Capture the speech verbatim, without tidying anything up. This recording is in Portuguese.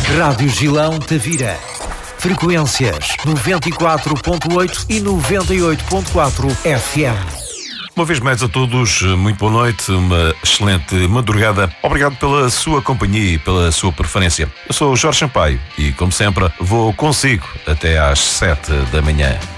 Rádio Gilão Tavira. Frequências noventa e quatro ponto oito e noventa e oito ponto quatro F M. Uma vez mais a todos, muito boa noite, uma excelente madrugada. Obrigado pela sua companhia e pela sua preferência. Eu sou o Jorge Sampaio e, como sempre, vou consigo até às sete da manhã.